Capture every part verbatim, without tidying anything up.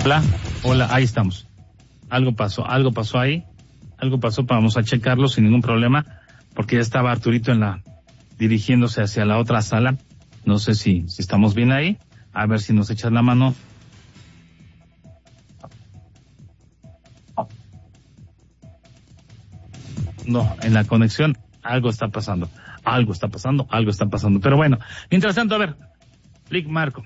Hola, hola, ahí estamos. Algo pasó, algo pasó ahí, algo pasó, vamos a checarlo sin ningún problema, porque ya estaba Arturito en la, dirigiéndose hacia la otra sala. No sé si, si estamos bien ahí, a ver si nos echas la mano. No, en la conexión algo está pasando, algo está pasando, algo está pasando. Pero bueno, mientras tanto, a ver, Lic Marco,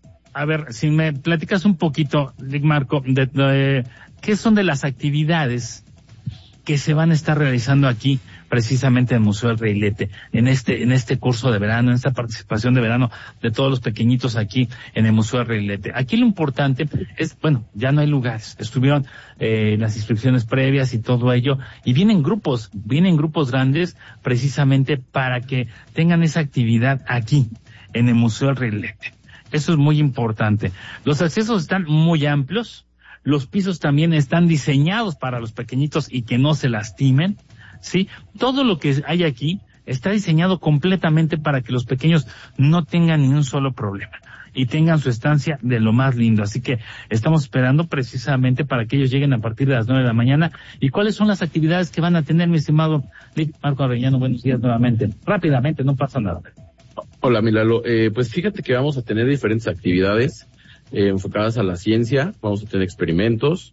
a ver, si me platicas un poquito, Lic Marco, de, de qué son de las actividades que se van a estar realizando aquí, precisamente en el Museo del Reilete, en este, en este curso de verano, en esta participación de verano de todos los pequeñitos aquí en el Museo del Reilete. Aquí lo importante es, bueno, ya no hay lugares, estuvieron eh, las inscripciones previas y todo ello, y vienen grupos, vienen grupos grandes precisamente para que tengan esa actividad aquí, en el Museo del Reilete. Eso es muy importante. Los accesos están muy amplios. Los pisos también están diseñados para los pequeñitos y que no se lastimen, ¿sí? Todo lo que hay aquí está diseñado completamente para que los pequeños no tengan ni un solo problema y tengan su estancia de lo más lindo. Así que estamos esperando precisamente para que ellos lleguen a partir de las nueve de la mañana. ¿Y cuáles son las actividades que van a tener, mi estimado Marco Arellano? Buenos días nuevamente. Rápidamente, no pasa nada. Hola, Milalo. Eh, pues fíjate que vamos a tener diferentes actividades Eh, enfocadas a la ciencia. Vamos a tener experimentos,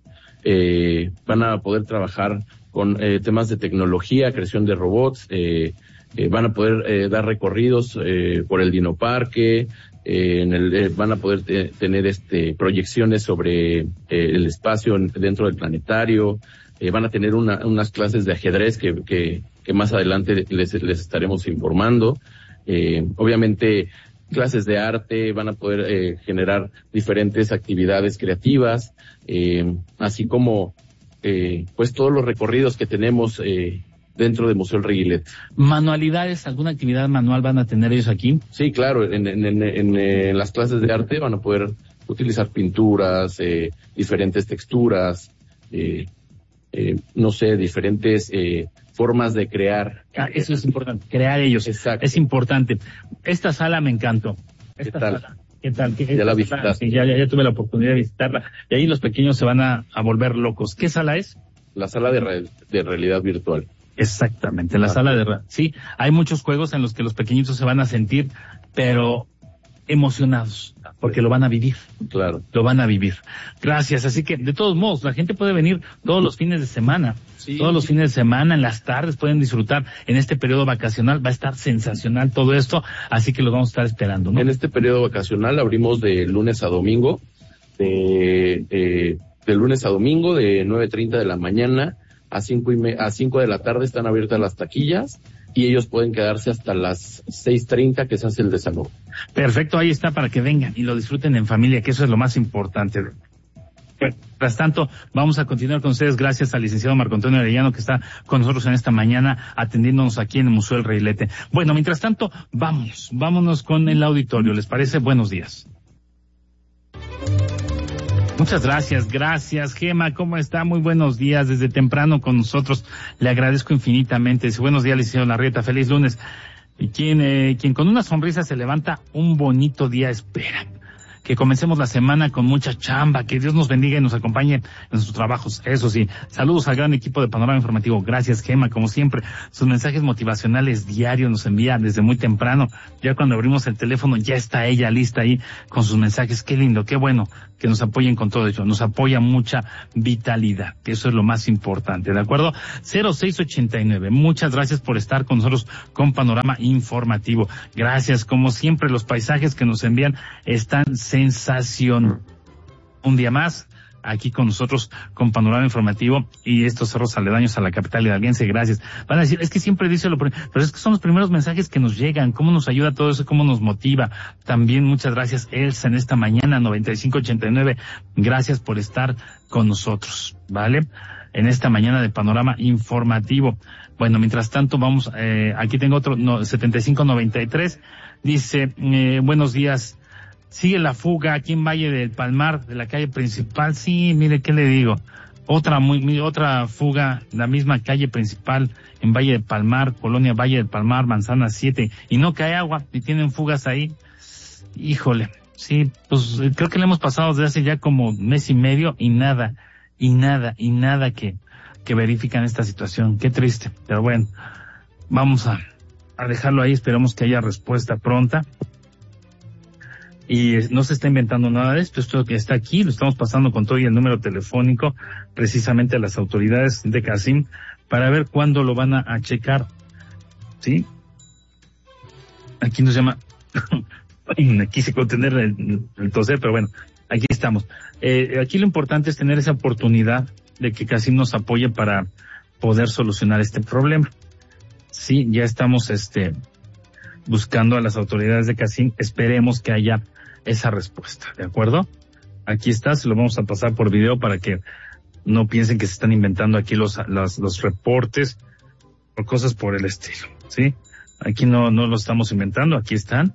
eh, van a poder trabajar con eh, temas de tecnología, creación de robots, eh, eh, van a poder eh, dar recorridos eh, por el dinoparque, eh, en el, eh, van a poder te, tener este proyecciones sobre eh, el espacio en, dentro del planetario, eh, van a tener una, unas clases de ajedrez que, que, que más adelante les, les estaremos informando. Eh, obviamente clases de arte, van a poder eh, generar diferentes actividades creativas, eh, así como eh, pues todos los recorridos que tenemos eh, dentro del Museo del Reilete. ¿Manualidades, alguna actividad manual van a tener ellos aquí? Sí, claro, en, en, en, en, en las clases de arte van a poder utilizar pinturas, eh, diferentes texturas, eh, eh, no sé, diferentes eh, formas de crear. Ah, eso es importante, crear ellos. Exacto. Es importante. Esta sala me encantó. Esta ¿Qué tal? Sala, ¿qué tal? ¿Qué, ya la visitaste. Ya, ya, ya tuve la oportunidad de visitarla. Y ahí los pequeños se van a, a volver locos. ¿Qué sala es? La sala de, re, de realidad virtual. Exactamente, la ah, sala de... Sí, hay muchos juegos en los que los pequeñitos se van a sentir, pero emocionados, porque lo van a vivir. Claro. Lo van a vivir. Gracias. Así que, de todos modos, la gente puede venir todos los fines de semana. Sí. Todos los fines de semana, en las tardes, pueden disfrutar en este periodo vacacional. Va a estar sensacional todo esto, así que lo vamos a estar esperando, ¿no? En este periodo vacacional abrimos de lunes a domingo, de, eh, de lunes a domingo, de nueve treinta de la mañana a cinco y me, a cinco de la tarde están abiertas las taquillas. Y ellos pueden quedarse hasta las seis treinta que se hace el desalojo. Perfecto, ahí está para que vengan y lo disfruten en familia, que eso es lo más importante. Mientras tanto, vamos a continuar con ustedes gracias al licenciado Marco Antonio Arellano, que está con nosotros en esta mañana atendiéndonos aquí en el Museo del Reilete. Bueno, mientras tanto, vámonos, vámonos con el auditorio. ¿Les parece? Buenos días. Muchas gracias, gracias, Gema, ¿cómo está? Muy buenos días, desde temprano con nosotros, le agradezco infinitamente. Dice, buenos días, licenciado Larrieta, feliz lunes. Y quien, eh, quien con una sonrisa se levanta, un bonito día espera. Que comencemos la semana con mucha chamba, que Dios nos bendiga y nos acompañe en sus trabajos. Eso sí, saludos al gran equipo de Panorama Informativo. Gracias, Gema, como siempre. Sus mensajes motivacionales diarios nos envía desde muy temprano. Ya cuando abrimos el teléfono ya está ella lista ahí con sus mensajes. Qué lindo, qué bueno que nos apoyen con todo ello. Nos apoya mucha vitalidad, que eso es lo más importante, ¿de acuerdo? cero seis ochenta y nueve. Muchas gracias por estar con nosotros con Panorama Informativo. Gracias, como siempre, los paisajes que nos envían están sensación. Un día más, aquí con nosotros, con Panorama Informativo y estos cerros aledaños a la capital hidalguense. Gracias. Van a decir, es que siempre dice lo primero, pero es que son los primeros mensajes que nos llegan, cómo nos ayuda todo eso, cómo nos motiva. También muchas gracias, Elsa, en esta mañana, noventa y cinco ochenta y nueve. Gracias por estar con nosotros, ¿vale? En esta mañana de Panorama Informativo. Bueno, mientras tanto, vamos, eh, aquí tengo otro, no, setenta y cinco noventa y tres. Dice, eh, buenos días. Sigue la fuga aquí en Valle del Palmar, de la calle principal. Sí, mire, ¿qué le digo? Otra muy, otra fuga, la misma calle principal en Valle del Palmar, Colonia Valle del Palmar, Manzana siete, y no cae agua, y tienen fugas ahí. Híjole, Sí, pues creo que le hemos pasado desde hace ya como mes y medio y nada, y nada, y nada que, que verifican esta situación. Qué triste, pero bueno, vamos a, a dejarlo ahí, esperamos que haya respuesta pronta. Y no se está inventando nada de esto, esto que está aquí, lo estamos pasando con todo y el número telefónico precisamente a las autoridades de Casim para ver cuándo lo van a, a checar, ¿sí? Aquí nos llama, aquí se contener el, el toser, pero bueno, aquí estamos. Eh, aquí lo importante es tener esa oportunidad de que Casim nos apoye para poder solucionar este problema. Sí, ya estamos este buscando a las autoridades de Casim, esperemos que haya esa respuesta, ¿de acuerdo? Aquí está, se lo vamos a pasar por video para que no piensen que se están inventando aquí los los, los reportes o cosas por el estilo, ¿sí? Aquí no no lo estamos inventando, aquí están,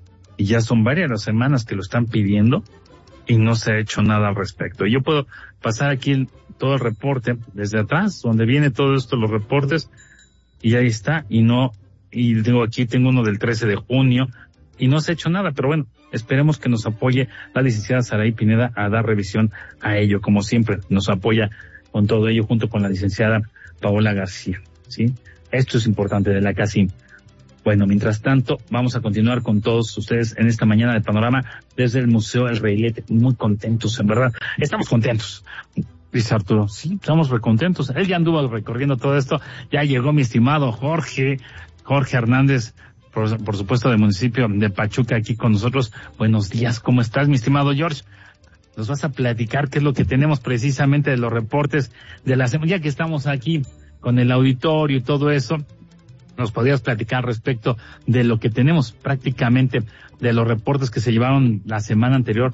y ya son varias las semanas que lo están pidiendo y no se ha hecho nada al respecto. Yo puedo pasar aquí el, todo el reporte desde atrás, donde viene todo esto, los reportes, y ahí está, y no, y tengo aquí, tengo uno del trece de junio, y no se ha hecho nada, pero bueno, esperemos que nos apoye la licenciada Saraí Pineda a dar revisión a ello, como siempre, nos apoya con todo ello junto con la licenciada Paola García, ¿sí? Esto es importante de la Casim. Bueno, mientras tanto, vamos a continuar con todos ustedes en esta mañana de Panorama desde el Museo El Reilete, muy contentos, en verdad, estamos contentos. Dice Arturo, sí, estamos recontentos. Él ya anduvo recorriendo todo esto, ya llegó mi estimado Jorge, Jorge Hernández, Por, por supuesto, del municipio de Pachuca, aquí con nosotros. Buenos días, ¿cómo estás, mi estimado George? Nos vas a platicar qué es lo que tenemos precisamente de los reportes de la semana, ya que estamos aquí con el auditorio y todo eso. Nos podrías platicar respecto de lo que tenemos prácticamente de los reportes que se llevaron la semana anterior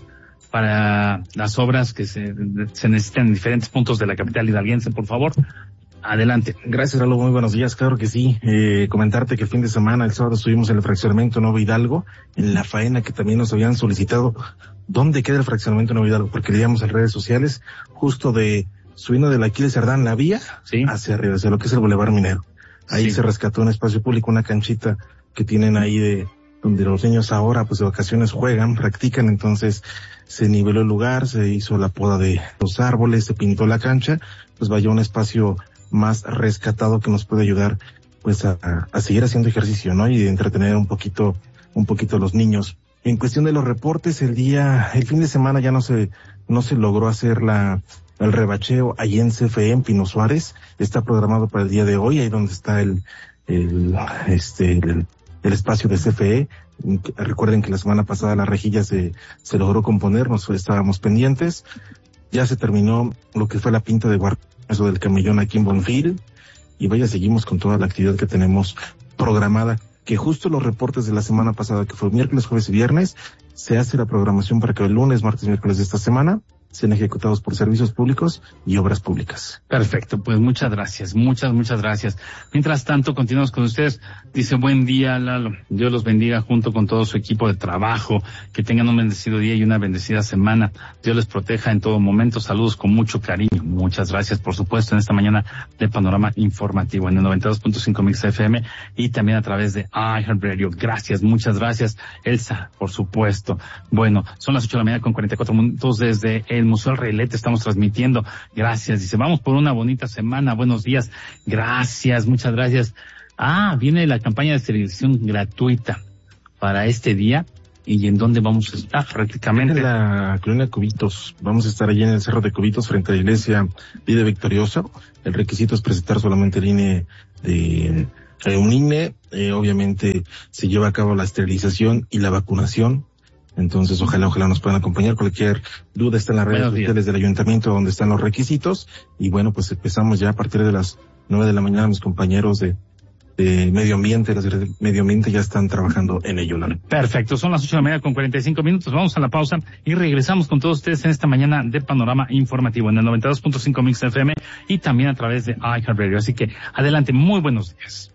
para las obras que se, se necesitan en diferentes puntos de la capital hidalguense, por favor. Adelante. Gracias, Lalo. Muy buenos días. Claro que sí. Eh, comentarte que el fin de semana, el sábado, estuvimos en el fraccionamiento Nuevo Hidalgo, en la faena que también nos habían solicitado. ¿Dónde queda el fraccionamiento Nuevo Hidalgo? Porque leíamos en redes sociales, justo de subiendo del Aquiles Cerdán, la vía, sí, hacia arriba, hacia lo que es el Boulevard Minero. Ahí sí se rescató un espacio público, una canchita que tienen ahí de donde los niños ahora, pues de vacaciones juegan, practican. Entonces se niveló el lugar, se hizo la poda de los árboles, se pintó la cancha, pues vaya un espacio más rescatado que nos puede ayudar pues a, a seguir haciendo ejercicio, ¿no? Y de entretener un poquito, un poquito a los niños. En cuestión de los reportes, el día, el fin de semana ya no se, no se logró hacer la, el rebacheo ahí en C F E, en Pino Suárez. Está programado para el día de hoy, ahí donde está el, el, este, el, el espacio de C F E. Recuerden que la semana pasada la rejilla se, se logró componer, nos estábamos pendientes. Ya se terminó lo que fue la pinta de guardia, eso del camellón aquí en Bonfil, y vaya, seguimos con toda la actividad que tenemos programada, que justo los reportes de la semana pasada, que fue miércoles, jueves y viernes, se hace la programación para que el lunes, martes y miércoles de esta semana sean ejecutados por servicios públicos y obras públicas. Perfecto, pues muchas gracias, muchas, muchas gracias. Mientras tanto, continuamos con ustedes. Dice, buen día, Lalo. Dios los bendiga junto con todo su equipo de trabajo. Que tengan un bendecido día y una bendecida semana. Dios les proteja en todo momento. Saludos con mucho cariño. Muchas gracias, por supuesto, en esta mañana de Panorama Informativo en el noventa y dos punto cinco Mix F M y también a través de iHeartRadio. Gracias, muchas gracias, Elsa, por supuesto. Bueno, son las ocho de la mañana con cuarenta y cuatro minutos desde el Museo El Reilete, estamos transmitiendo. Gracias, dice, vamos por una bonita semana. Buenos días. Gracias, muchas gracias. Ah, viene la campaña de esterilización gratuita para este día. ¿Y en dónde vamos a estar prácticamente? En la colonia Cubitos. Vamos a estar allí en el Cerro de Cubitos, frente a la iglesia Líder Victoriosa. El requisito es presentar solamente el I N E de eh, un I N E. Eh, obviamente se lleva a cabo la esterilización y la vacunación. Entonces, ojalá, ojalá nos puedan acompañar. Cualquier duda está en las redes sociales del ayuntamiento donde están los requisitos. Y bueno, pues empezamos ya a partir de las nueve de la mañana. Mis compañeros de, de medio ambiente, las de medio ambiente ya están trabajando en ello, ¿no? Perfecto, son las ocho de la mañana con cuarenta y cinco minutos. Vamos a la pausa y regresamos con todos ustedes en esta mañana de Panorama Informativo en el noventa y dos punto cinco Mix F M y también a través de iHeartRadio. Así que adelante, muy buenos días.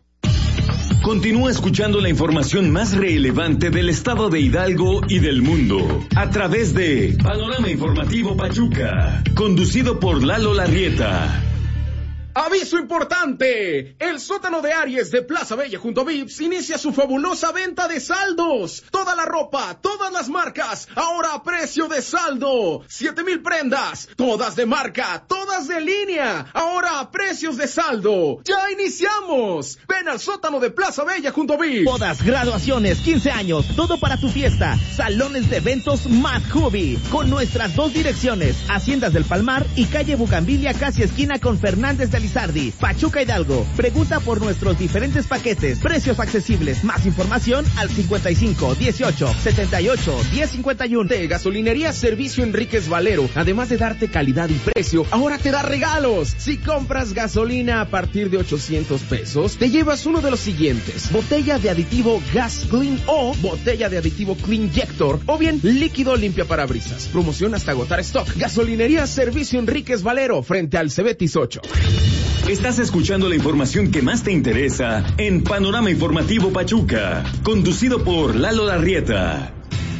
Continúa escuchando la información más relevante del estado de Hidalgo y del mundo a través de Panorama Informativo Pachuca, conducido por Lalo Larrieta. ¡Aviso importante! El sótano de Aries de Plaza Bella junto a Vips inicia su fabulosa venta de saldos. Toda la ropa, todas las marcas, ahora a precio de saldo. Siete mil prendas, todas de marca, todas de línea, ahora a precios de saldo. ¡Ya iniciamos! Ven al sótano de Plaza Bella junto a Vips. Bodas, graduaciones, quince años, todo para tu fiesta. Salones de eventos Mad Hobby, con nuestras dos direcciones, Haciendas del Palmar y calle Bugambilia, casi esquina con Fernández de Lizardi, Pachuca Hidalgo. Pregunta por nuestros diferentes paquetes, precios accesibles. Más información al cincuenta y cinco, dieciocho, setenta y ocho, diez cincuenta y uno. De Gasolinería Servicio Enríquez Valero, además de darte calidad y precio, ahora te da regalos. Si compras gasolina a partir de ochocientos pesos, te llevas uno de los siguientes: botella de aditivo Gas Clean o botella de aditivo Clean Jector, o bien líquido limpia parabrisas. Promoción hasta agotar stock. Gasolinería Servicio Enríquez Valero, frente al Cebetis ocho. Estás escuchando la información que más te interesa en Panorama Informativo Pachuca, conducido por Lalo Larrieta.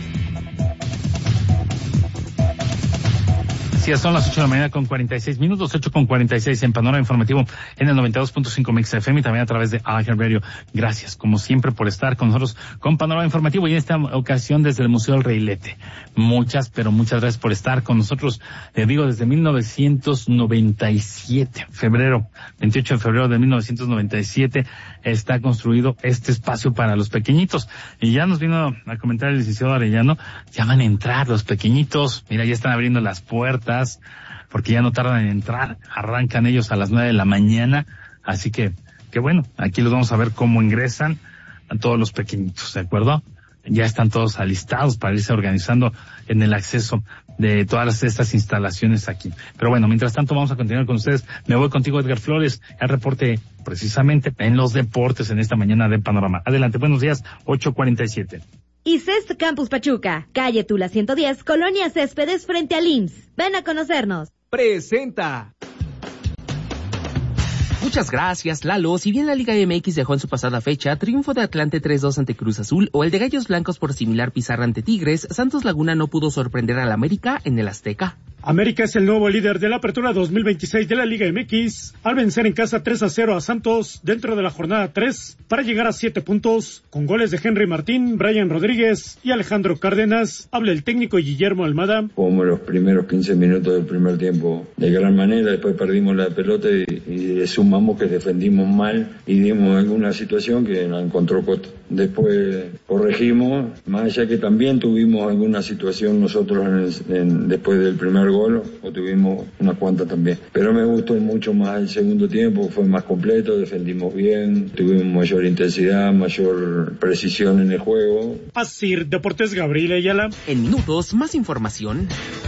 Son las ocho de la mañana con cuarenta y seis minutos, ocho con cuarenta y seis en Panorama Informativo en el noventa y dos punto cinco Mix F M y también a través de iHeartRadio. Gracias, como siempre, por estar con nosotros con Panorama Informativo y en esta ocasión desde el Museo del Reilete. Muchas, pero muchas gracias por estar con nosotros. Eh, digo, desde mil novecientos noventa y siete, febrero, veintiocho de febrero de mil novecientos noventa y siete, está construido este espacio para los pequeñitos. Y ya nos vino a comentar el licenciado Arellano, ya van a entrar los pequeñitos. Mira, ya están abriendo las puertas, porque ya no tardan en entrar, arrancan ellos a las nueve de la mañana, así que, que bueno, aquí los vamos a ver cómo ingresan a todos los pequeñitos, ¿de acuerdo? Ya están todos alistados para irse organizando en el acceso de todas estas instalaciones aquí. Pero bueno, mientras tanto vamos a continuar con ustedes. Me voy contigo, Edgar Flores, al reporte precisamente en los deportes en esta mañana de Panorama. Adelante, buenos días, ocho cuarenta y siete. I C E S T Campus Pachuca, calle Tula ciento diez, Colonia Céspedes, frente al I M S S. Ven a conocernos. Presenta. Muchas gracias, Lalo. Si bien la Liga M X dejó en su pasada fecha triunfo de Atlante tres dos ante Cruz Azul o el de Gallos Blancos por similar pizarra ante Tigres, Santos Laguna no pudo sorprender al América en el Azteca. América es el nuevo líder de la apertura dos mil veintiséis de la Liga M X al vencer en casa tres a cero a Santos dentro de la jornada tres para llegar a siete puntos con goles de Henry Martín, Brian Rodríguez y Alejandro Cárdenas. Habla el técnico Guillermo Almada. Jugamos los primeros quince minutos del primer tiempo de gran manera, después perdimos la pelota y, y sumamos que defendimos mal y dimos alguna situación que la encontró Coto. Después corregimos, más allá que también tuvimos alguna situación nosotros en el, en, después del primer gol, o tuvimos una cuanta también. Pero me gustó mucho más el segundo tiempo, fue más completo, defendimos bien, tuvimos mayor intensidad, mayor precisión en el juego. Así, Deportes Gabriel Ayala. En minutos, más información.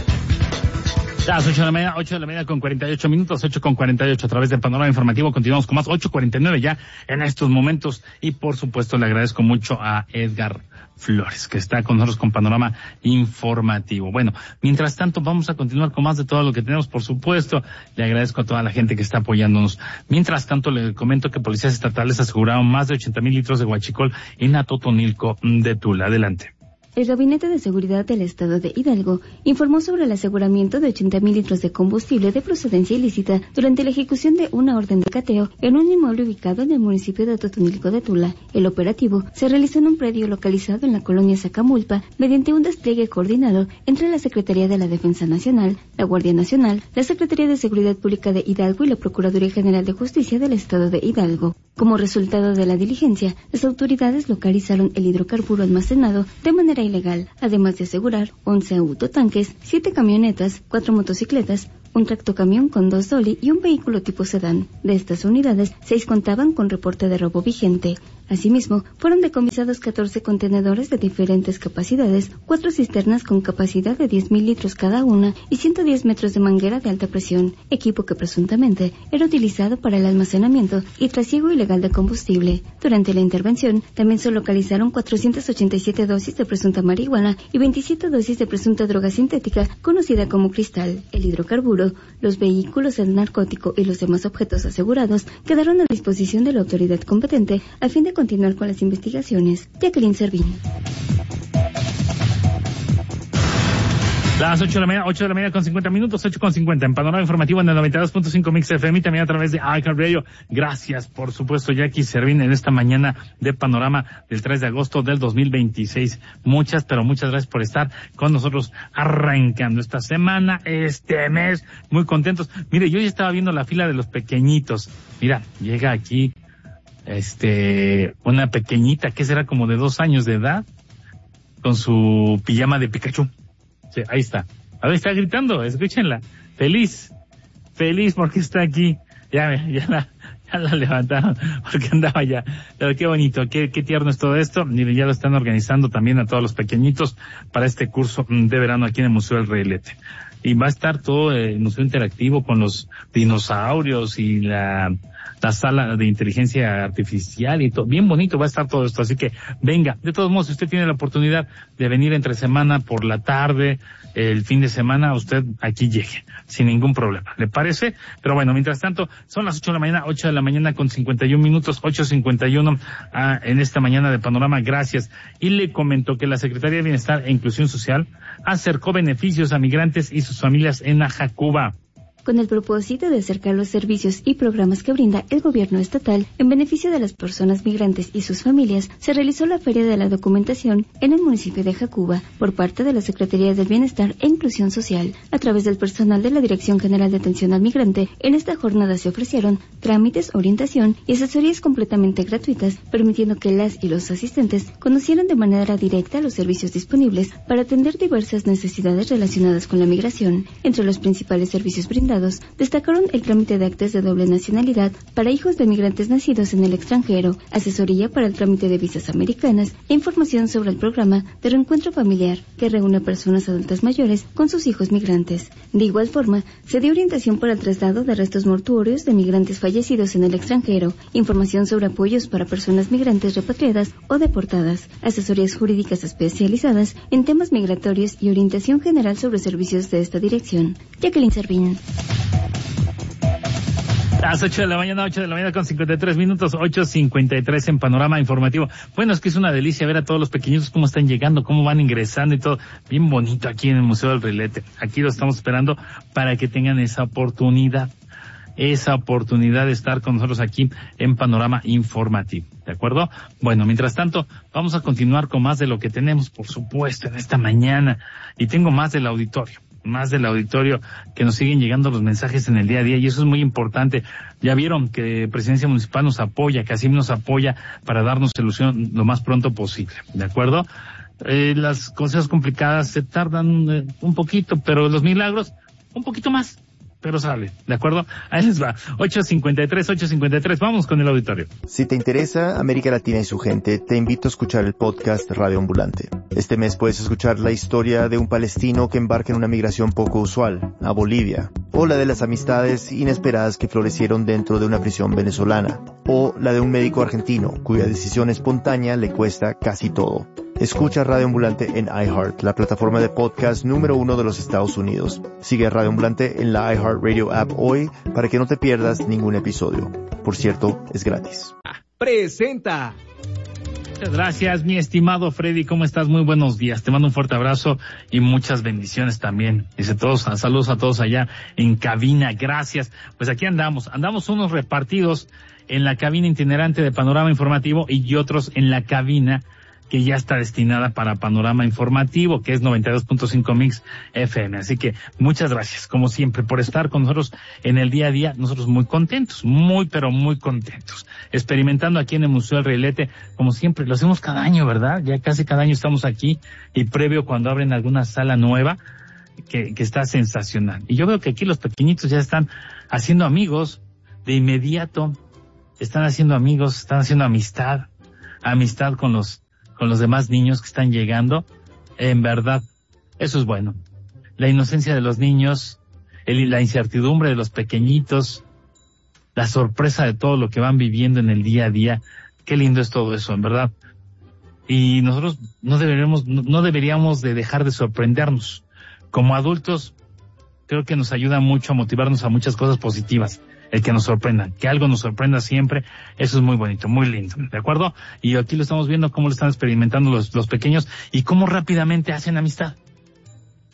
Las ocho de la mañana, ocho de la mañana con cuarenta y ocho minutos, ocho con cuarenta y ocho a través del Panorama Informativo. Continuamos con más, ocho cuarenta y nueve ya en estos momentos. Y por supuesto le agradezco mucho a Edgar Flores, que está con nosotros con Panorama Informativo. Bueno, mientras tanto vamos a continuar con más de todo lo que tenemos, por supuesto. Le agradezco a toda la gente que está apoyándonos. Mientras tanto le comento que policías estatales aseguraron más de ochenta mil litros de huachicol en Atotonilco de Tula. Adelante. El Gabinete de Seguridad del Estado de Hidalgo informó sobre el aseguramiento de ochenta mil litros de combustible de procedencia ilícita durante la ejecución de una orden de cateo en un inmueble ubicado en el municipio de Atotonilco de Tula. El operativo se realizó en un predio localizado en la colonia Zacamulpa mediante un despliegue coordinado entre la Secretaría de la Defensa Nacional, la Guardia Nacional, la Secretaría de Seguridad Pública de Hidalgo y la Procuraduría General de Justicia del Estado de Hidalgo. Como resultado de la diligencia, las autoridades localizaron el hidrocarburo almacenado de manera ilegal, además de asegurar once autotanques, siete camionetas, cuatro motocicletas, un tractocamión con dos dolly y un vehículo tipo sedán. De estas unidades, seis contaban con reporte de robo vigente. Asimismo, fueron decomisados catorce contenedores de diferentes capacidades, cuatro cisternas con capacidad de diez mil litros cada una y ciento diez metros de manguera de alta presión, equipo que presuntamente era utilizado para el almacenamiento y trasiego ilegal de combustible. Durante la intervención, también se localizaron cuatrocientas ochenta y siete dosis de presunta marihuana y veintisiete dosis de presunta droga sintética conocida como cristal. El hidrocarburo, los vehículos, el narcótico y los demás objetos asegurados quedaron a disposición de la autoridad competente a fin de continuar con las investigaciones. Jacqueline Servín. Las ocho de la mañana, ocho de la mañana con cincuenta minutos, ocho con cincuenta en Panorama Informativo en el noventa y dos punto cinco Mix F M y también a través de iHeartRadio. Gracias, por supuesto, Jackie Servín en esta mañana de Panorama del tres de agosto del dos mil veintiséis. Muchas, pero muchas gracias por estar con nosotros arrancando esta semana, este mes. Muy contentos. Mire, yo ya estaba viendo la fila de los pequeñitos. Mira, llega aquí, este, una pequeñita que será como de dos años de edad con su pijama de Pikachu. Sí, ahí está. A ver, está gritando, escúchenla. Feliz, feliz porque está aquí. Ya, ya la, ya la levantaron porque andaba ya. Pero qué bonito, qué, qué tierno es todo esto. Miren, ya lo están organizando también a todos los pequeñitos para este curso de verano aquí en el Museo del Reilete. Y va a estar todo el museo interactivo con los dinosaurios y la, la sala de inteligencia artificial y todo. Bien bonito va a estar todo esto. Así que venga. De todos modos, si usted tiene la oportunidad de venir entre semana por la tarde, el fin de semana, usted aquí llegue sin ningún problema. ¿Le parece? Pero bueno, mientras tanto, son las ocho de la mañana, ocho de la mañana con cincuenta y un minutos, ocho cincuenta y uno ah, en esta mañana de Panorama. Gracias. Y le comento que la Secretaría de Bienestar e Inclusión Social acercó beneficios a migrantes y sus familias en Ajacuba. Con el propósito de acercar los servicios y programas que brinda el gobierno estatal en beneficio de las personas migrantes y sus familias, se realizó la Feria de la Documentación en el municipio de Ajacuba por parte de la Secretaría del Bienestar e Inclusión Social. A través del personal de la Dirección General de Atención al Migrante, en esta jornada se ofrecieron trámites, orientación y asesorías completamente gratuitas, permitiendo que las y los asistentes conocieran de manera directa los servicios disponibles para atender diversas necesidades relacionadas con la migración. Entre los principales servicios brindados, destacaron el trámite de actas de doble nacionalidad para hijos de migrantes nacidos en el extranjero, asesoría para el trámite de visas americanas e información sobre el programa de reencuentro familiar que reúne a personas adultas mayores con sus hijos migrantes. De igual forma, se dio orientación para el traslado de restos mortuorios de migrantes fallecidos en el extranjero, información sobre apoyos para personas migrantes repatriadas o deportadas, asesorías jurídicas especializadas en temas migratorios y orientación general sobre servicios de esta dirección. Jacqueline Servín. Las ocho de la mañana, ocho de la mañana con cincuenta y tres minutos, ocho cincuenta y tres en Panorama Informativo. Bueno, es que es una delicia ver a todos los pequeñitos cómo están llegando, cómo van ingresando y todo. Bien bonito aquí en el Museo del Reilete. Aquí lo estamos esperando para que tengan esa oportunidad, esa oportunidad de estar con nosotros aquí en Panorama Informativo. ¿De acuerdo? Bueno, mientras tanto, vamos a continuar con más de lo que tenemos, por supuesto, en esta mañana. Y tengo más del auditorio. más del auditorio que nos siguen llegando los mensajes en el día a día y eso es muy importante. Ya vieron que Presidencia Municipal nos apoya, que así nos apoya para darnos solución lo más pronto posible, ¿de acuerdo? Eh, las cosas complicadas se tardan eh, un poquito, pero los milagros un poquito más, pero sale, ¿de acuerdo? Ahí les va, ocho cincuenta y tres, ocho cincuenta y tres, vamos con el auditorio. Si te interesa América Latina y su gente, te invito a escuchar el podcast Radio Ambulante. Este mes puedes escuchar la historia de un palestino que embarca en una migración poco usual, a Bolivia, o la de las amistades inesperadas que florecieron dentro de una prisión venezolana, o la de un médico argentino cuya decisión espontánea le cuesta casi todo. Escucha Radio Ambulante en iHeart, la plataforma de podcast número uno de los Estados Unidos. Sigue a Radio Ambulante en la iHeartRadio app hoy para que no te pierdas ningún episodio. Por cierto, es gratis. Presenta. Muchas gracias, mi estimado Freddy. ¿Cómo estás? Muy buenos días. Te mando un fuerte abrazo y muchas bendiciones también. Dice todos, saludos a todos allá en cabina. Gracias. Pues aquí andamos. Andamos unos repartidos en la cabina itinerante de Panorama Informativo y otros en la cabina que ya está destinada para Panorama Informativo, que es noventa y dos punto cinco Mix F M. Así que muchas gracias, como siempre, por estar con nosotros en el día a día. Nosotros muy contentos, muy, pero muy contentos. Experimentando aquí en el Museo del Reilete, como siempre, lo hacemos cada año, ¿verdad? Ya casi cada año estamos aquí y previo cuando abren alguna sala nueva, que, que está sensacional. Y yo veo que aquí los pequeñitos ya están haciendo amigos de inmediato, están haciendo amigos, están haciendo amistad, amistad con los con los demás niños que están llegando. En verdad, eso es bueno. La inocencia de los niños, el, la incertidumbre de los pequeñitos, la sorpresa de todo lo que van viviendo en el día a día. Qué lindo es todo eso, en verdad. Y nosotros no deberíamos, no, no deberíamos de dejar de sorprendernos. Como adultos, creo que nos ayuda mucho a motivarnos a muchas cosas positivas. El que nos sorprenda, que algo nos sorprenda siempre, eso es muy bonito, muy lindo, ¿de acuerdo? Y aquí lo estamos viendo cómo lo están experimentando los, los pequeños y cómo rápidamente hacen amistad.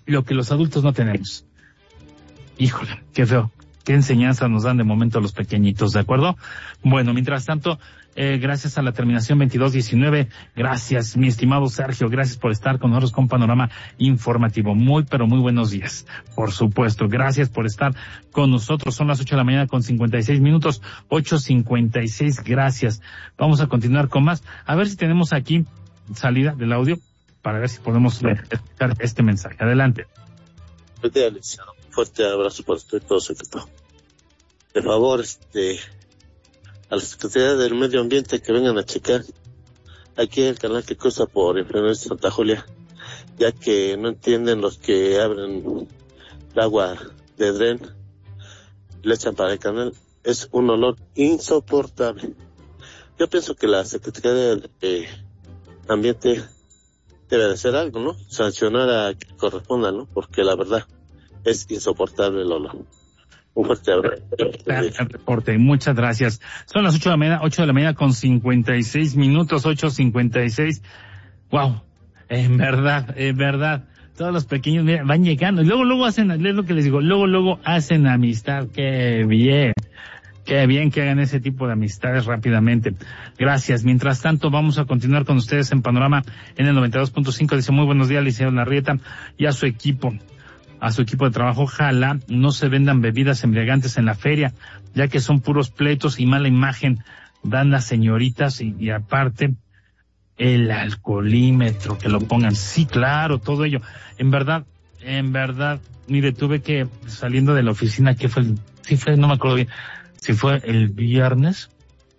lo que los adultos no tenemos. Híjole, qué feo. Qué enseñanza nos dan de momento a los pequeñitos, ¿de acuerdo? Bueno, mientras tanto, eh, gracias a la terminación veintidós diecinueve, gracias, mi estimado Sergio, gracias por estar con nosotros con Panorama Informativo. Muy, pero muy buenos días. Por supuesto, gracias por estar con nosotros. Son las ocho de la mañana con cincuenta y seis minutos, ocho cincuenta y seis, gracias. Vamos a continuar con más. A ver si tenemos aquí salida del audio para ver si podemos escuchar este mensaje. Adelante. Fuerte abrazo para usted y todo su equipo. De favor, este, a la Secretaría del Medio Ambiente que vengan a checar aquí el canal que cruza por Infernal Santa Julia, ya que no entienden los que abren el agua de dren, le echan para el canal, es un olor insoportable. Yo pienso que la Secretaría del eh, Ambiente debe de hacer algo, ¿no? Sancionar a que corresponda, ¿no? Porque la verdad es insoportable el olor. Un fuerte abrazo. Reporte, muchas gracias. Son las ocho de la mañana, ocho de la mañana con cincuenta y seis minutos, ocho cincuenta y seis. Wow, en verdad, en verdad. Todos los pequeños mira, van llegando. Y luego, luego hacen, es lo que les digo, luego, luego hacen amistad. Qué bien. Qué bien que hagan ese tipo de amistades rápidamente. Gracias. Mientras tanto, vamos a continuar con ustedes en Panorama en el noventa y dos punto cinco. Dice, muy buenos días, licenciado Larrieta, y a su equipo. A su equipo de trabajo, ojalá no se vendan bebidas embriagantes en la feria, ya que son puros pleitos y mala imagen dan las señoritas y, y aparte el alcoholímetro, que lo pongan. Sí, claro, todo ello. En verdad, en verdad, mire, tuve que, saliendo de la oficina, que fue el, sí fue, no me acuerdo bien, si fue el viernes,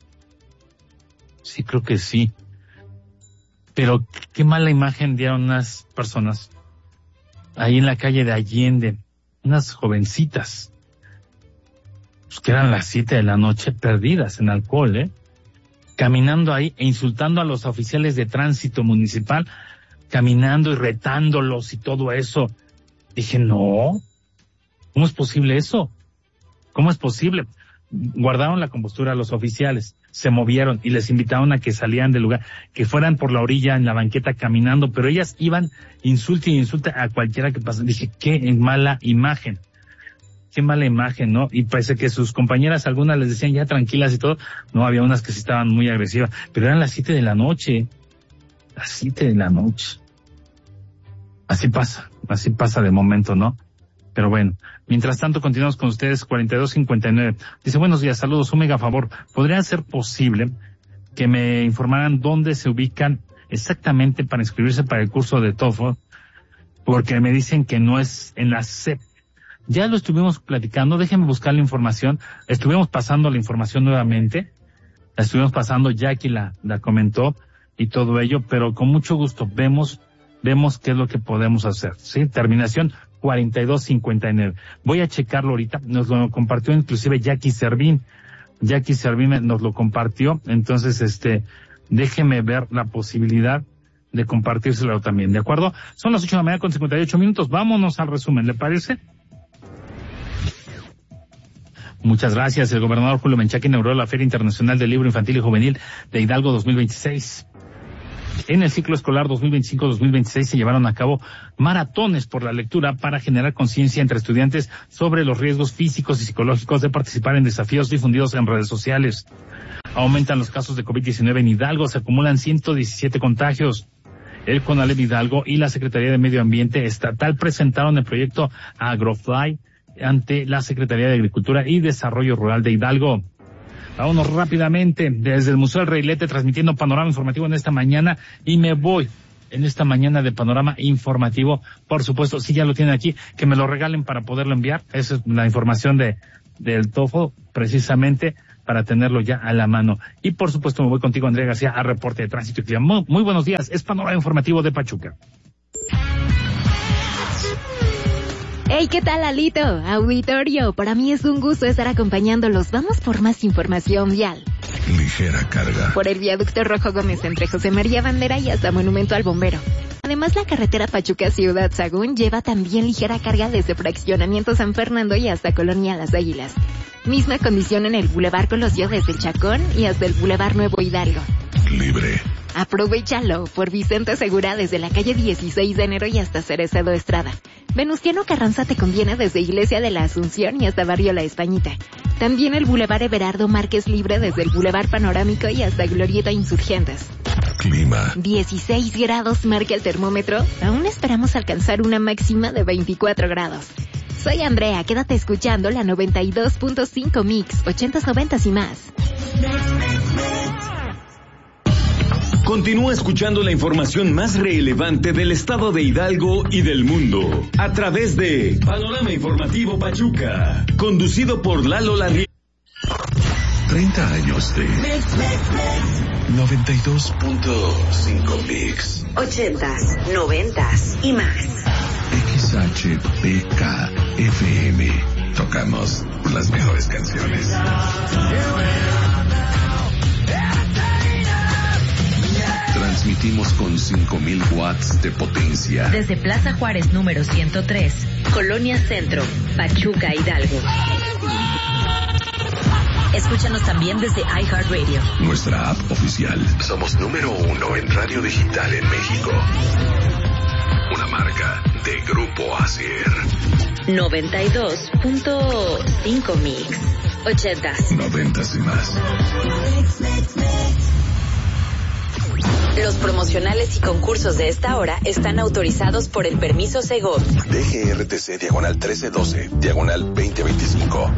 sí creo que sí, pero qué mala imagen dieron unas personas ahí en la calle de Allende, unas jovencitas, pues que eran las siete de la noche, perdidas en alcohol, ¿eh? Caminando ahí e insultando a los oficiales de tránsito municipal, caminando y retándolos y todo eso. Dije, no, ¿cómo es posible eso? ¿Cómo es posible? Guardaron la compostura a los oficiales, se movieron y les invitaron a que salieran del lugar, que fueran por la orilla en la banqueta caminando, pero ellas iban insulte y insulte a cualquiera que pase. Dije, qué mala imagen, qué mala imagen, ¿no? Y parece que sus compañeras, algunas les decían ya tranquilas y todo, no, había unas que sí estaban muy agresivas, pero eran las siete de la noche, las siete de la noche. Así pasa, así pasa de momento, ¿no? Pero bueno, mientras tanto continuamos con ustedes, cuarenta y dos cincuenta y nueve. Dice, buenos días, saludos, un mega favor. ¿Podría ser posible que me informaran dónde se ubican exactamente para inscribirse para el curso de TOEFL? Porque me dicen que no es en la S E P. Ya lo estuvimos platicando, déjenme buscar la información. Estuvimos pasando la información nuevamente. La estuvimos pasando, Jackie la, la comentó y todo ello, pero con mucho gusto vemos, vemos qué es lo que podemos hacer, ¿sí? Terminación cuarenta y dos cincuenta y nueve. Voy a checarlo ahorita, nos lo compartió inclusive Jackie Servín. Jackie Servín nos lo compartió, entonces este, déjeme ver la posibilidad de compartírselo también, ¿de acuerdo? Son las ocho de la mañana con cincuenta y ocho minutos, vámonos al resumen, ¿le parece? Muchas gracias. El gobernador Julio Menchaca inauguró la Feria Internacional del Libro Infantil y Juvenil de Hidalgo dos mil veintiséis. En el ciclo escolar dos mil veinticinco dos mil veintiséis se llevaron a cabo maratones por la lectura para generar conciencia entre estudiantes sobre los riesgos físicos y psicológicos de participar en desafíos difundidos en redes sociales. Aumentan los casos de COVID diecinueve en Hidalgo, se acumulan ciento diecisiete contagios. El CONALEP Hidalgo y la Secretaría de Medio Ambiente Estatal presentaron el proyecto AgroFly ante la Secretaría de Agricultura y Desarrollo Rural de Hidalgo. Vámonos rápidamente desde el Museo del Reilete transmitiendo Panorama Informativo en esta mañana y me voy en esta mañana de Panorama Informativo. Por supuesto, si ya lo tienen aquí, que me lo regalen para poderlo enviar. Esa es la información de del TOEFL, precisamente para tenerlo ya a la mano. Y por supuesto me voy contigo, Andrea García, a Reporte de Tránsito y Clima. Muy, muy buenos días, es Panorama Informativo de Pachuca. Hey, ¿qué tal, Alito? Auditorio, para mí es un gusto estar acompañándolos. Vamos por más información vial. Ligera carga. Por el viaducto Rojo Gómez entre José María Bandera y hasta Monumento al Bombero. Además, la carretera Pachuca-Ciudad Sagún lleva también ligera carga desde Fraccionamiento San Fernando y hasta Colonia Las Águilas. Misma condición en el Boulevard Colosio desde el Chacón y hasta el Boulevard Nuevo Hidalgo. Libre. Aprovechalo por Vicente Segura desde la calle dieciséis de enero y hasta Cerezo Estrada. Venustiano Carranza te conviene desde Iglesia de la Asunción y hasta Barrio La Españita. También el Boulevard Everardo Márquez Libre desde el Boulevard Panorámico y hasta Glorieta Insurgentes. Clima. dieciséis grados marca el termómetro. Aún esperamos alcanzar una máxima de veinticuatro grados. Soy Andrea, quédate escuchando la noventa y dos punto cinco Mix, ochentas, noventas y más. Continúa escuchando la información más relevante del estado de Hidalgo y del mundo a través de Panorama Informativo Pachuca, conducido por Lalo Larrieta. treinta años de noventa y dos punto cinco Mix. ochentas, noventas y más. X H P K F M. Tocamos las mejores canciones. Transmitimos con cinco mil watts de potencia. Desde Plaza Juárez número ciento tres, Colonia Centro, Pachuca, Hidalgo. Escúchanos también desde iHeartRadio. Nuestra app oficial. Somos número uno en radio digital en México. Una marca de Grupo Asier. noventa y dos punto cinco Mix. ochentas. Noventas y más. Los promocionales y concursos de esta hora están autorizados por el permiso Segov. D G R T C diagonal trece doce, diagonal veinte veinticinco.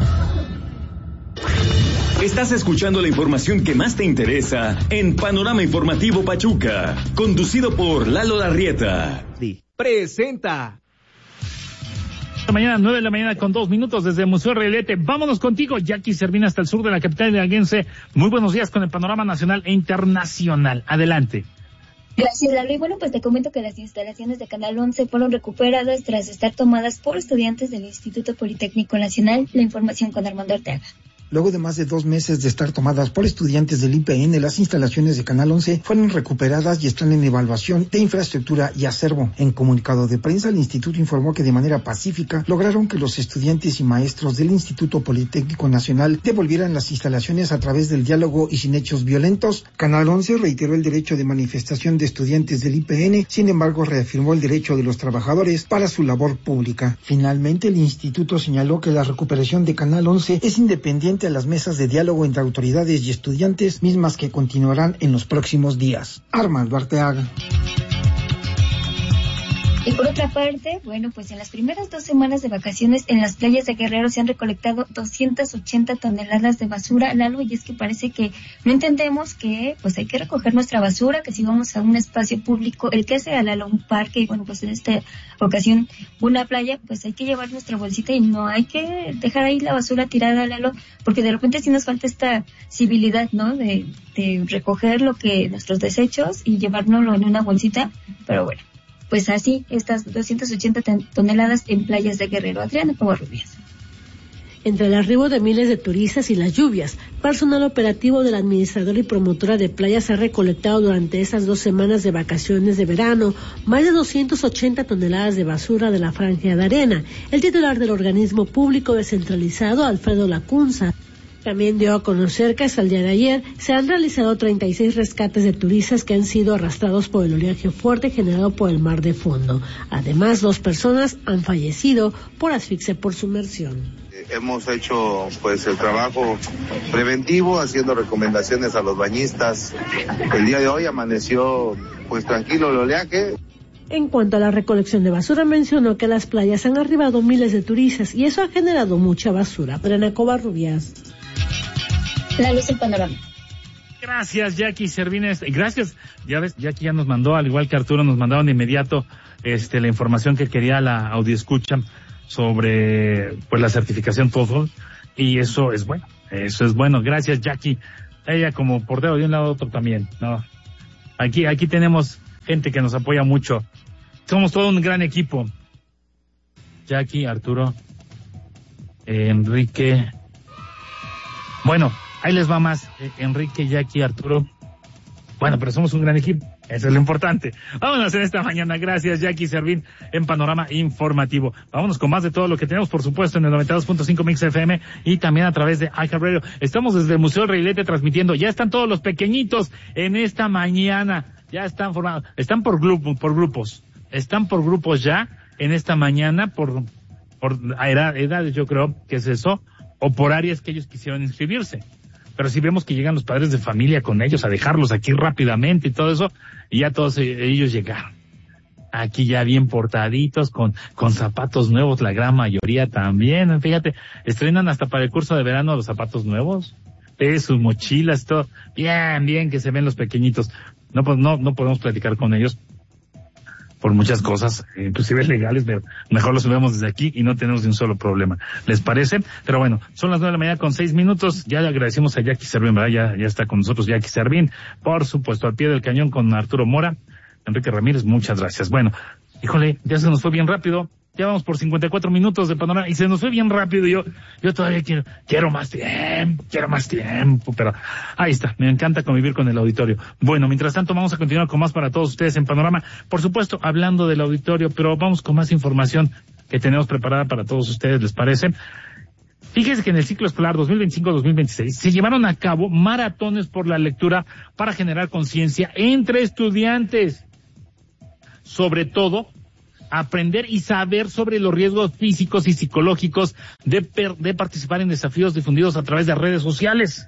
Estás escuchando la información que más te interesa en Panorama Informativo Pachuca, conducido por Lalo Larrieta. Presenta. Mañana, nueve de la mañana con dos minutos desde el Museo Reilete. Vámonos contigo, Jackie Servín, hasta el sur de la capital hidalguense. Muy buenos días con el panorama nacional e internacional. Adelante. Gracias, Lalo. Y bueno, pues te comento que las instalaciones de Canal once fueron recuperadas tras estar tomadas por estudiantes del Instituto Politécnico Nacional. La información con Armando Ortega. Luego de más de dos meses de estar tomadas por estudiantes del I P N, las instalaciones de Canal once fueron recuperadas y están en evaluación de infraestructura y acervo. En comunicado de prensa, el instituto informó que de manera pacífica lograron que los estudiantes y maestros del Instituto Politécnico Nacional devolvieran las instalaciones a través del diálogo y sin hechos violentos. Canal once reiteró el derecho de manifestación de estudiantes del I P N, sin embargo reafirmó el derecho de los trabajadores para su labor pública. Finalmente, el instituto señaló que la recuperación de Canal once es independiente a las mesas de diálogo entre autoridades y estudiantes, mismas que continuarán en los próximos días. Armando Arteaga. Y por otra parte, bueno, pues en las primeras dos semanas de vacaciones en las playas de Guerrero se han recolectado doscientas ochenta toneladas de basura, Lalo, y es que parece que no entendemos que pues hay que recoger nuestra basura, que si vamos a un espacio público, el que sea, Lalo, un parque, y bueno, pues en esta ocasión una playa, pues hay que llevar nuestra bolsita y no hay que dejar ahí la basura tirada, Lalo, porque de repente sí nos falta esta civilidad, ¿no? De, de recoger lo que, nuestros desechos y llevárnoslo en una bolsita, pero bueno. Pues así, estas doscientas ochenta toneladas en playas de Guerrero. Adriana Covarrubias. Entre el arribo de miles de turistas y las lluvias, personal operativo del administrador y promotora de playas ha recolectado durante estas dos semanas de vacaciones de verano más de doscientas ochenta toneladas de basura de la franja de arena. El titular del organismo público descentralizado, Alfredo Lacunza, también dio a conocer que hasta el día de ayer se han realizado treinta y seis rescates de turistas que han sido arrastrados por el oleaje fuerte generado por el mar de fondo. Además, dos personas han fallecido por asfixia por sumersión. Hemos hecho pues el trabajo preventivo, haciendo recomendaciones a los bañistas. El día de hoy amaneció pues tranquilo el oleaje. En cuanto a la recolección de basura, mencionó que a las playas han arribado miles de turistas y eso ha generado mucha basura. Adriana Covarrubias. La luz del panorama. Gracias, Jackie Servines. Gracias. Ya ves, Jackie ya nos mandó, al igual que Arturo, nos mandaron de inmediato este la información que quería la audioescucha sobre pues la certificación TOEFL, y eso es bueno. Eso es bueno. Gracias, Jackie. Ella como portero de un lado a otro también, ¿no? Aquí aquí tenemos gente que nos apoya mucho. Somos todo un gran equipo. Jackie, Arturo, eh, Enrique. Bueno, ahí les va más. Eh, Enrique, Jackie, Arturo. Bueno, pero somos un gran equipo. Eso es lo importante. Vámonos en esta mañana. Gracias, Jackie Servín, en Panorama Informativo. Vámonos con más de todo lo que tenemos, por supuesto, en el noventa y dos punto cinco Mix F M y también a través de iHeartRadio. Estamos desde el Museo del Reilete transmitiendo. Ya están todos los pequeñitos en esta mañana. Ya están formados. Están por grupo, por grupos. Están por grupos ya en esta mañana por, por edades, yo creo que es eso, o por áreas que ellos quisieron inscribirse. Pero si vemos que llegan los padres de familia con ellos a dejarlos aquí rápidamente y todo eso, y ya todos ellos llegaron. Aquí ya bien portaditos, con, con zapatos nuevos, la gran mayoría también. Fíjate, estrenan hasta para el curso de verano los zapatos nuevos, de sus mochilas, todo. Bien, bien que se ven los pequeñitos. No, pues no, no podemos platicar con ellos por muchas cosas, inclusive legales, pero mejor los vemos desde aquí y no tenemos ni un solo problema. ¿Les parece? Pero bueno, son las nueve de la mañana con seis minutos. Ya le agradecemos a Jackie Servín, ¿verdad? Ya, ya está con nosotros Jackie Servín. Por supuesto, al pie del cañón con Arturo Mora. Enrique Ramírez, muchas gracias. Bueno, híjole, ya se nos fue bien rápido. Ya vamos por cincuenta y cuatro minutos de Panorama y se nos fue bien rápido. Yo, yo todavía quiero, quiero más tiempo, quiero más tiempo, pero ahí está. Me encanta convivir con el auditorio. Bueno, mientras tanto vamos a continuar con más para todos ustedes en Panorama. Por supuesto, hablando del auditorio, pero vamos con más información que tenemos preparada para todos ustedes, ¿les parece? Fíjense que en el ciclo escolar dos mil veinticinco dos mil veintiséis se llevaron a cabo maratones por la lectura para generar conciencia entre estudiantes. Sobre todo, aprender y saber sobre los riesgos físicos y psicológicos de, per, de participar en desafíos difundidos a través de redes sociales.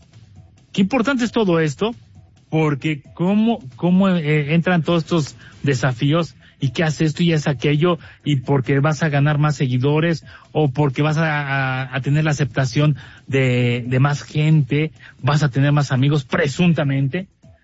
Qué importante es todo esto, porque cómo, cómo eh, entran todos estos desafíos y qué hace esto y es aquello, y porque vas a ganar más seguidores o porque vas a, a, a tener la aceptación de, de más gente, vas a tener más amigos, presuntamente.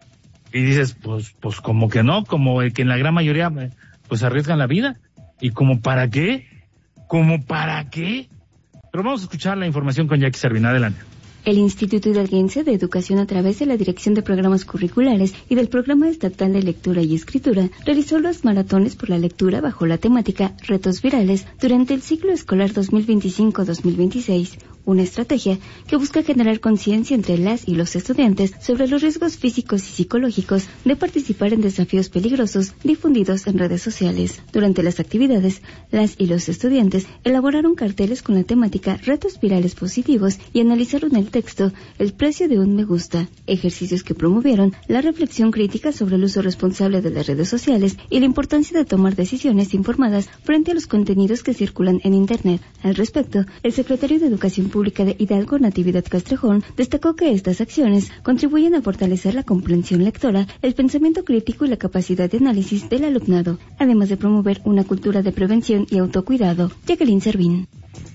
Y dices, pues, pues como que no, como que en la gran mayoría pues arriesgan la vida. ¿Y como para qué? ¿Como para qué? Pero vamos a escuchar la información con Jackie Servín. Adelante. El Instituto Hidalguense de Educación, a través de la Dirección de Programas Curriculares y del Programa Estatal de Lectura y Escritura, realizó los maratones por la lectura bajo la temática Retos Virales durante el ciclo escolar dos mil veinticinco dos mil veintiséis, una estrategia que busca generar conciencia entre las y los estudiantes sobre los riesgos físicos y psicológicos de participar en desafíos peligrosos difundidos en redes sociales. Durante las actividades, las y los estudiantes elaboraron carteles con la temática Retos Virales Positivos y analizaron el texto El precio de un me gusta, ejercicios que promovieron la reflexión crítica sobre el uso responsable de las redes sociales y la importancia de tomar decisiones informadas frente a los contenidos que circulan en Internet. Al respecto, el secretario de Educación Pública de Hidalgo, Natividad Castrejón, destacó que estas acciones contribuyen a fortalecer la comprensión lectora, el pensamiento crítico y la capacidad de análisis del alumnado, además de promover una cultura de prevención y autocuidado. Jacqueline Servín.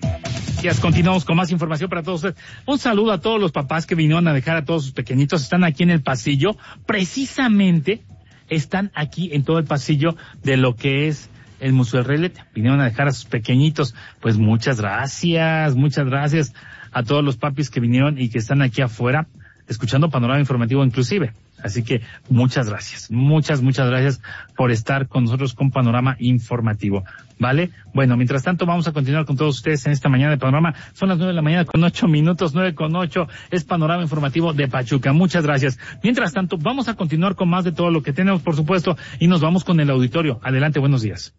Continuamos con más información para todos ustedes. Un saludo a todos los papás que vinieron a dejar a todos sus pequeñitos. Están aquí en el pasillo. Precisamente están aquí en todo el pasillo de lo que es el Museo del Reilete. Vinieron a dejar a sus pequeñitos. Pues muchas gracias, muchas gracias a todos los papis que vinieron y que están aquí afuera escuchando Panorama Informativo inclusive. Así que muchas gracias, muchas, muchas gracias por estar con nosotros con Panorama Informativo, ¿vale? Bueno, mientras tanto vamos a continuar con todos ustedes en esta mañana de Panorama. Son las nueve de la mañana con ocho minutos, nueve con ocho, es Panorama Informativo de Pachuca. Muchas gracias. Mientras tanto, vamos a continuar con más de todo lo que tenemos, por supuesto, y nos vamos con el auditorio. Adelante, buenos días.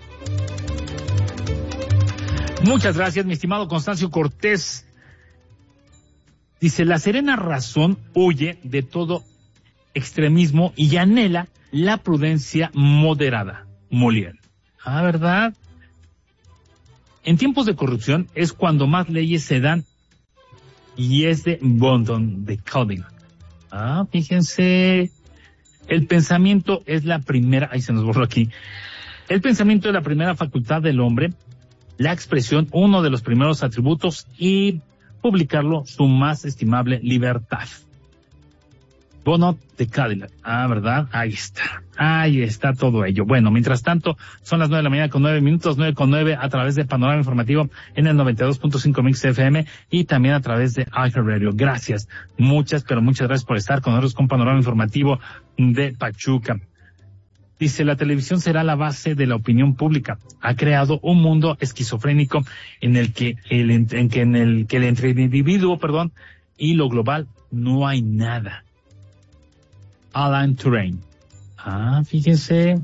Muchas gracias, mi estimado Constancio Cortés. Dice, la serena razón huye de todo extremismo y anhela la prudencia moderada. Molière. Ah, ¿verdad? En tiempos de corrupción es cuando más leyes se dan y es de Bondon de Coding. Ah, fíjense. El pensamiento es la primera, ahí se nos borró aquí. El pensamiento es la primera facultad del hombre, la expresión uno de los primeros atributos y publicarlo su más estimable libertad. Bono de Cadillac. Ah, ¿verdad? Ahí está. Ahí está todo ello. Bueno, mientras tanto, son las nueve de la mañana con nueve minutos, nueve con nueve a través de Panorama Informativo en el noventa y dos punto cinco Mix F M y también a través de iHeartRadio. Gracias. Muchas, pero muchas gracias por estar con nosotros con Panorama Informativo de Pachuca. Dice, la televisión será la base de la opinión pública. Ha creado un mundo esquizofrénico en el que el, en que en el que el entre el individuo, perdón, y lo global no hay nada. Alan Turing. Ah, fíjese.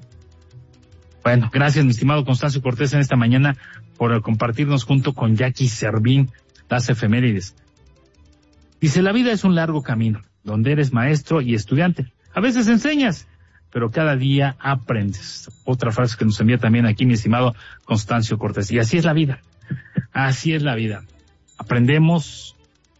Bueno, gracias, mi estimado Constancio Cortés, en esta mañana por compartirnos junto con Jackie Servín las efemérides. Dice, la vida es un largo camino, donde eres maestro y estudiante. A veces enseñas, pero cada día aprendes. Otra frase que nos envía también aquí mi estimado Constancio Cortés. Y así es la vida. Así es la vida. Aprendemos,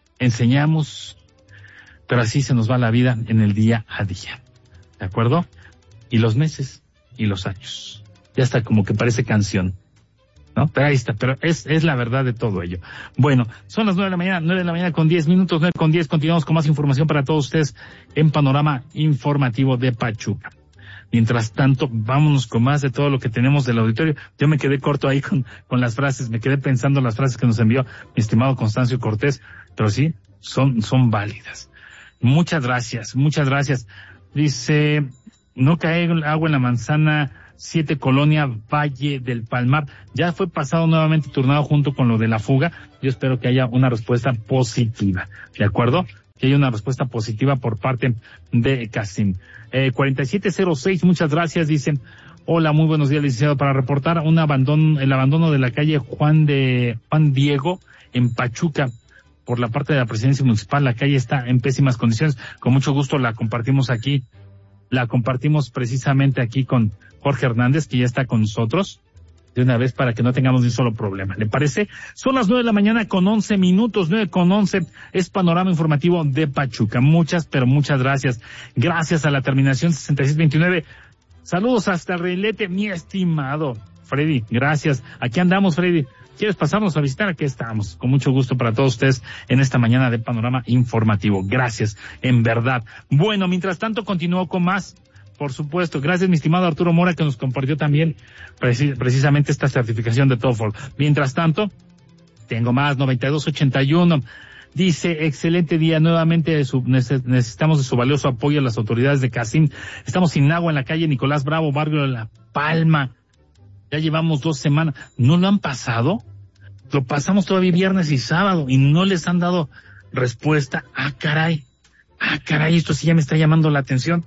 enseñamos, pero así se nos va la vida en el día a día. ¿De acuerdo? Y los meses y los años. Ya está como que parece canción, ¿no? Pero ahí está, pero es, es la verdad de todo ello. Bueno, son las nueve de la mañana, nueve de la mañana con diez minutos, nueve con diez, continuamos con más información para todos ustedes en Panorama Informativo de Pachuca. Mientras tanto, vámonos con más de todo lo que tenemos del auditorio. Yo me quedé corto ahí con, con las frases, me quedé pensando las frases que nos envió mi estimado Constancio Cortés, pero sí, son, son válidas. Muchas gracias, muchas gracias. Dice, no cae agua en la manzana siete, Colonia Valle del Palmar. Ya fue pasado nuevamente turnado junto con lo de la fuga. Yo espero que haya una respuesta positiva, ¿de acuerdo? Que haya una respuesta positiva por parte de Casim. Eh, cuarenta y siete cero seis, muchas gracias, dicen, hola, muy buenos días, licenciado, para reportar un abandono, el abandono de la calle Juan de, Juan Diego en Pachuca. Por la parte de la presidencia municipal, la calle está en pésimas condiciones. Con mucho gusto la compartimos aquí. La compartimos precisamente aquí con Jorge Hernández, que ya está con nosotros, de una vez para que no tengamos ni un solo problema. ¿Le parece? Son las nueve de la mañana con once minutos, nueve con once, es Panorama Informativo de Pachuca. Muchas, pero muchas gracias. Gracias a la terminación sesenta y seis veintinueve. Saludos hasta el Reilete, mi estimado Freddy. Gracias. Aquí andamos, Freddy. ¿Quieres pasarnos a visitar? Aquí estamos. Con mucho gusto para todos ustedes en esta mañana de Panorama Informativo. Gracias, en verdad. Bueno, mientras tanto continúo con más. Por supuesto. Gracias, mi estimado Arturo Mora, que nos compartió también precis- precisamente esta certificación de TOEFL. Mientras tanto, tengo más, noventa y dos ochenta y uno. Dice, excelente día, nuevamente de su, necesitamos de su valioso apoyo a las autoridades de Casim. Estamos sin agua en la calle Nicolás Bravo, barrio de La Palma. Ya llevamos dos semanas. ¿No lo han pasado? Lo pasamos todavía viernes y sábado y no les han dado respuesta. Ah, caray. Ah, caray, esto sí ya me está llamando la atención.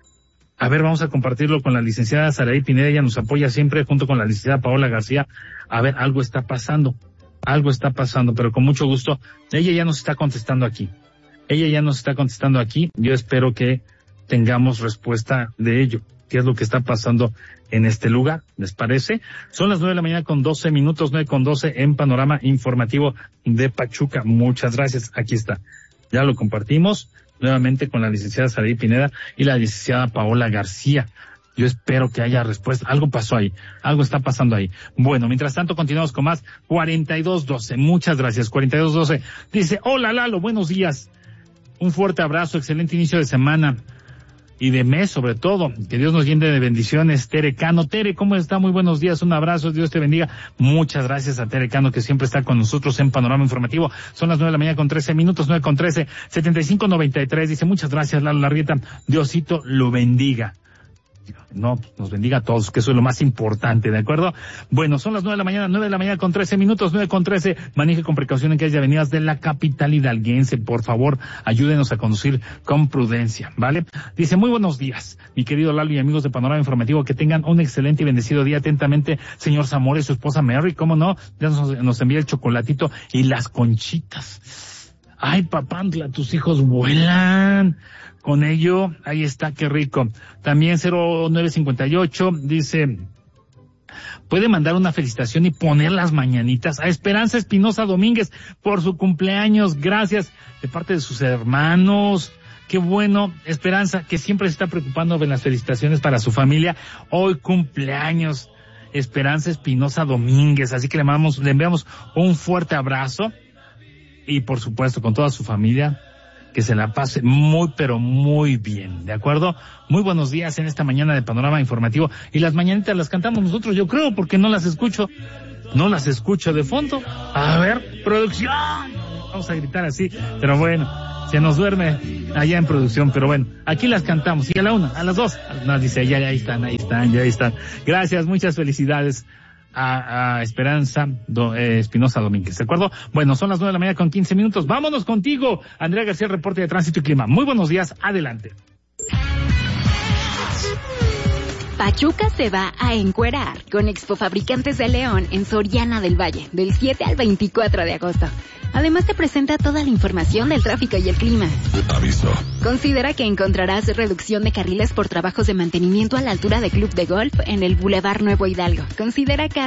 A ver, vamos a compartirlo con la licenciada Saraí Pineda, ella nos apoya siempre junto con la licenciada Paola García. A ver, algo está pasando, algo está pasando, pero con mucho gusto. Ella ya nos está contestando aquí, ella ya nos está contestando aquí. Yo espero que tengamos respuesta de ello. ¿Qué es lo que está pasando en este lugar? ¿Les parece? Son las nueve de la mañana con doce minutos, nueve con doce en Panorama Informativo de Pachuca. Muchas gracias, aquí está. Ya lo compartimos nuevamente con la licenciada Saraí Pineda y la licenciada Paola García. Yo espero que haya respuesta. Algo pasó ahí, algo está pasando ahí. Bueno, mientras tanto continuamos con más. cuarenta y dos doce, muchas gracias. cuarenta y dos doce dice, hola Lalo, buenos días. Un fuerte abrazo, excelente inicio de semana y de mes sobre todo. Que Dios nos llene de bendiciones. Tere Cano, Tere, ¿cómo está? Muy buenos días, un abrazo, Dios te bendiga. Muchas gracias a Tere Cano, que siempre está con nosotros en Panorama Informativo. Son las nueve de la mañana con trece minutos, nueve con trece, setenta y cinco noventa y tres. Dice, muchas gracias, Lalo Larrieta. Diosito lo bendiga. No, nos bendiga a todos, que eso es lo más importante, ¿de acuerdo? Bueno, son las nueve de la mañana, nueve de la mañana con trece minutos, nueve con trece. Maneje con precaución en calles y avenidas de la capital hidalguense. Por favor, ayúdenos a conducir con prudencia, ¿vale? Dice, muy buenos días, mi querido Lalo y amigos de Panorama Informativo, que tengan un excelente y bendecido día. Atentamente, señor Zamora y su esposa Mary, ¿cómo no? Ya nos, nos envía el chocolatito y las conchitas. Ay, papantla, tus hijos vuelan. Con ello, ahí está, qué rico. También cero nueve cincuenta y ocho dice, puede mandar una felicitación y poner las mañanitas a Esperanza Espinosa Domínguez por su cumpleaños. Gracias de parte de sus hermanos. Qué bueno, Esperanza, que siempre se está preocupando de las felicitaciones para su familia. Hoy cumpleaños Esperanza Espinosa Domínguez, así que le mandamos, le enviamos un fuerte abrazo y por supuesto con toda su familia. Que se la pase muy, pero muy bien, ¿de acuerdo? Muy buenos días en esta mañana de Panorama Informativo. Y las mañanitas las cantamos nosotros, yo creo, porque no las escucho. No las escucho de fondo. A ver, producción. Vamos a gritar así, pero bueno, se nos duerme allá en producción, pero bueno, aquí las cantamos. Y a la una, a las dos. Nos dice, ya, ya ahí están, ahí están, ya ahí están. Gracias, muchas felicidades. A, a Esperanza do, eh, Espinosa Domínguez, ¿de acuerdo? Bueno, son las nueve de la mañana con quince minutos. Vámonos contigo, Andrea García, reporte de tránsito y clima. Muy buenos días, adelante. Pachuca se va a encuerar con Expo Fabricantes de León en Soriana del Valle, del siete al veinticuatro de agosto. Además te presenta toda la información del tráfico y el clima. Aviso. Considera que encontrarás reducción de carriles por trabajos de mantenimiento a la altura de Club de Golf en el Boulevard Nuevo Hidalgo. Considera